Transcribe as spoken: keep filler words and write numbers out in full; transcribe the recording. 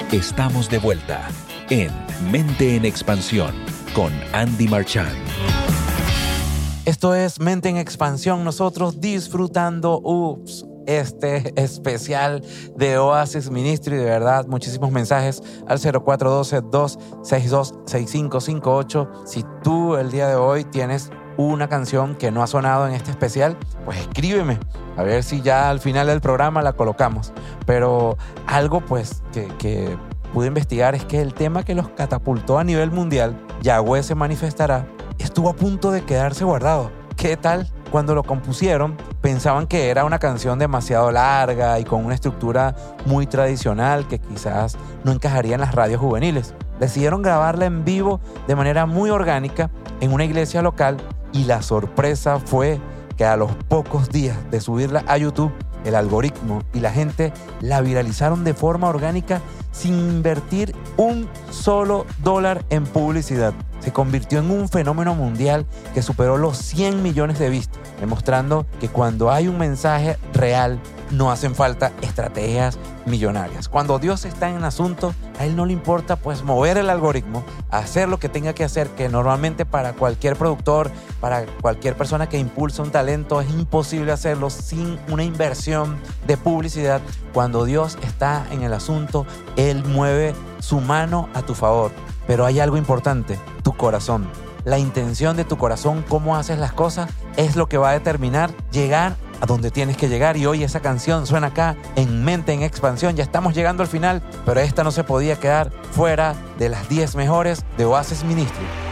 Estamos de vuelta en Mente en Expansión con Andy Marchand. Esto es Mente en Expansión, nosotros disfrutando ups, este especial de Oasis Ministry. De verdad, muchísimos mensajes al cero cuatro uno dos, dos seis dos, seis cinco cinco ocho. Si tú el día de hoy tienes una canción que no ha sonado en este especial, pues escríbeme, a ver si ya al final del programa la colocamos. Pero algo pues que, que pude investigar es que el tema que los catapultó a nivel mundial, Yahweh se manifestará, estuvo a punto de quedarse guardado. ¿Qué tal? Cuando lo compusieron, pensaban que era una canción demasiado larga y con una estructura muy tradicional que quizás no encajaría en las radios juveniles. Decidieron grabarla en vivo de manera muy orgánica en una iglesia local y la sorpresa fue que a los pocos días de subirla a YouTube, el algoritmo y la gente la viralizaron de forma orgánica sin invertir un solo dólar en publicidad. Se convirtió en un fenómeno mundial que superó los cien millones de vistas, demostrando que cuando hay un mensaje real no hacen falta estrategias millonarias. Cuando Dios está en el asunto, a Él no le importa pues mover el algoritmo, hacer lo que tenga que hacer, que normalmente para cualquier productor, para cualquier persona que impulsa un talento es imposible hacerlo sin una inversión de publicidad. Cuando Dios está en el asunto, Él mueve su mano a tu favor. Pero hay algo importante, tu corazón. La intención de tu corazón, cómo haces las cosas, es lo que va a determinar llegar a donde tienes que llegar. Y hoy esa canción suena acá en Mente en Expansión. Ya estamos llegando al final, pero esta no se podía quedar fuera de las diez mejores de Oasis Ministry.